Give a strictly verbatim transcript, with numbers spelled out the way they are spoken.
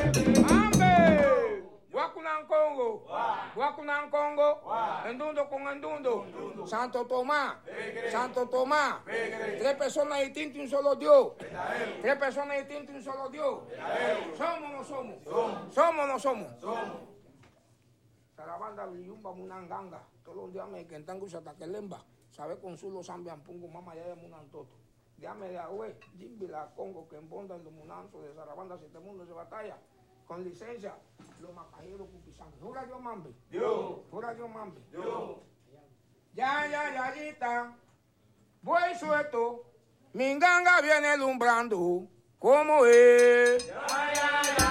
Ambe. Guacunan Congo. Guacunan Congo. Endundo con endundo. Santo Tomás. Santo Tomás. Tres personas distintas y un solo Dios. Tres personas distintas y un solo Dios. ¿Somos o no somos? ¿Somos o no somos? Sarabanda, Villumba, Munanganga. Todos los días me quentan gusa taquelemba. Sabe consulo sambian pungo mama ya munantoto. Díame de agüe, Jimbi la Congo que embondan los munanzos de Sarabanda, siete mundos de batalla. Con licencia, los macajeros cupisantes. Jura Dios mambe. Dios. Jura Dios mambe. Dios. Ya, ya, ya, yita. Voy suelto. Mi ganga viene alumbrando. ¿Cómo es? Ya, ya, ya.